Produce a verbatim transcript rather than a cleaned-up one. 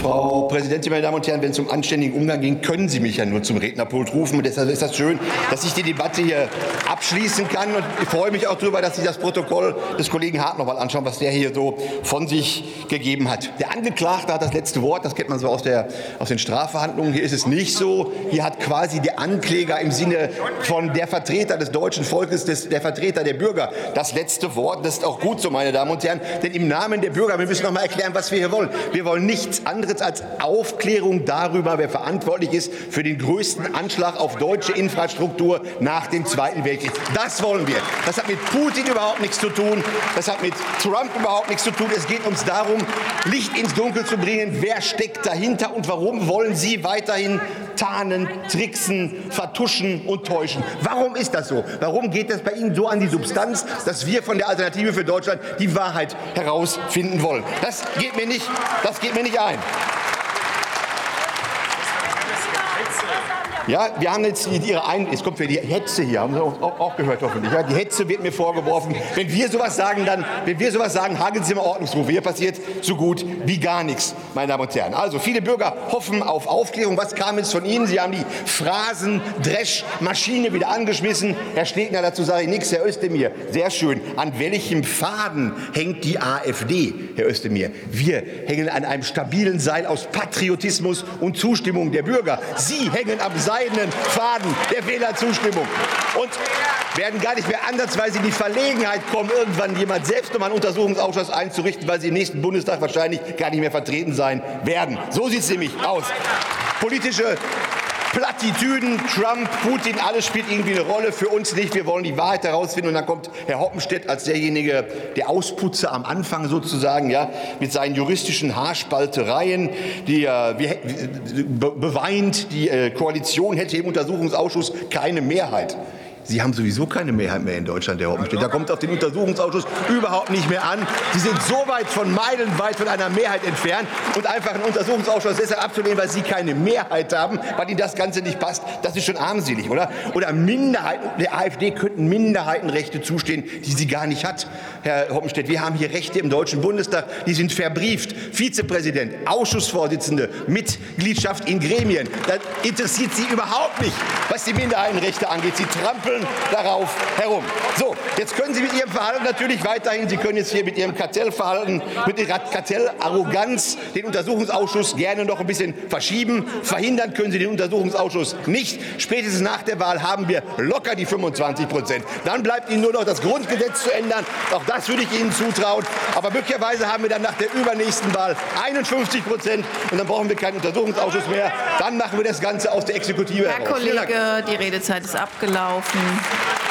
Frau Präsidentin, meine Damen und Herren, wenn es um anständigen Umgang ging, können Sie mich ja nur zum Rednerpult rufen. Und deshalb ist das schön, dass ich die Debatte hier abschließen kann. Und ich freue mich auch darüber, dass Sie das Protokoll des Kollegen Hart noch mal anschauen, was der hier so von sich gegeben hat. Der Angeklagte hat das letzte Wort. Das kennt man so aus, der, aus den Strafverhandlungen. Hier ist es nicht so. Hier hat quasi der Ankläger im Sinne von der Vertreter des deutschen Volkes, des, der Vertreter der Bürger, das letzte Wort. Das ist auch gut so, meine Damen und Herren. Denn im Namen der Bürger, wir müssen noch mal erklären, was wir hier wollen. Wir wollen nichts anderes als Aufklärung darüber, wer verantwortlich ist für den größten Anschlag auf deutsche Infrastruktur nach dem Zweiten Weltkrieg. Das wollen wir. Das hat mit Putin überhaupt nichts zu tun. Das hat mit Trump überhaupt nichts zu tun. Es geht uns darum, Licht ins Dunkel zu bringen. Wer steckt dahinter und warum wollen Sie weiterhin tarnen, tricksen, vertuschen und täuschen? Warum ist das so? Warum geht das bei Ihnen so an die Substanz, dass wir von der Alternative für Deutschland die Wahrheit herausfinden wollen? Das geht mir nicht, das geht mir nicht ein. Ja, wir haben jetzt Ihre Ein es kommt für die Hetze hier, haben Sie auch, auch gehört hoffentlich. Ja, die Hetze wird mir vorgeworfen. Wenn wir sowas sagen, dann, wenn wir sowas sagen, hageln Sie mal Ordnungsrufe. Hier passiert so gut wie gar nichts, meine Damen und Herren. Also viele Bürger hoffen auf Aufklärung. Was kam jetzt von Ihnen? Sie haben die Phrasen-Dresch-Maschine wieder angeschmissen. Herr Stegner, dazu sage ich nichts. Herr Özdemir, sehr schön. An welchem Faden hängt die AfD, Herr Özdemir? Wir hängen an einem stabilen Seil aus Patriotismus und Zustimmung der Bürger. Sie hängen am Seil seidenen Faden der Wählerzustimmung und werden gar nicht mehr ansatzweise in die Verlegenheit kommen, irgendwann jemand selbst noch mal einen Untersuchungsausschuss einzurichten, weil sie im nächsten Bundestag wahrscheinlich gar nicht mehr vertreten sein werden. So sieht es nämlich aus. Politische Plattitüden, Trump, Putin, alles spielt irgendwie eine Rolle. Für uns nicht. Wir wollen die Wahrheit herausfinden. Und dann kommt Herr Hoppenstedt als derjenige, der Ausputzer am Anfang sozusagen, ja, mit seinen juristischen Haarspaltereien, die äh, wie, be beweint, die äh, Koalition hätte im Untersuchungsausschuss keine Mehrheit. Sie haben sowieso keine Mehrheit mehr in Deutschland, Herr Hoppenstedt. Da kommt es auf den Untersuchungsausschuss überhaupt nicht mehr an. Sie sind so weit von meilenweit von einer Mehrheit entfernt. Und einfach einen Untersuchungsausschuss deshalb abzulehnen, weil Sie keine Mehrheit haben, weil Ihnen das Ganze nicht passt, das ist schon armselig, oder? Oder Minderheiten, der AfD könnten Minderheitenrechte zustehen, die sie gar nicht hat, Herr Hoppenstedt. Wir haben hier Rechte im Deutschen Bundestag, die sind verbrieft. Vizepräsident, Ausschussvorsitzende, Mitgliedschaft in Gremien. Das interessiert Sie überhaupt nicht, was die Minderheitenrechte angeht. Sie trampeln darauf herum. So, jetzt können Sie mit Ihrem Verhalten natürlich weiterhin, Sie können jetzt hier mit Ihrem Kartellverhalten, mit Ihrer Kartellarroganz den Untersuchungsausschuss gerne noch ein bisschen verschieben. Verhindern können Sie den Untersuchungsausschuss nicht. Spätestens nach der Wahl haben wir locker die fünfundzwanzig Prozent. Dann bleibt Ihnen nur noch das Grundgesetz zu ändern. Auch das würde ich Ihnen zutrauen. Aber möglicherweise haben wir dann nach der übernächsten Wahl einundfünfzig Prozent und dann brauchen wir keinen Untersuchungsausschuss mehr. Dann machen wir das Ganze aus der Exekutive heraus. Herr Kollege, die Redezeit ist abgelaufen.